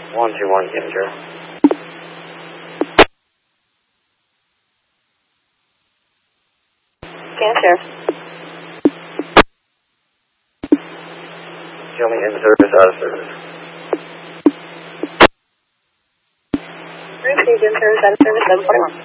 121 Ginger. Cancer. Show me in service, out of service. Received in service, out of service, 741.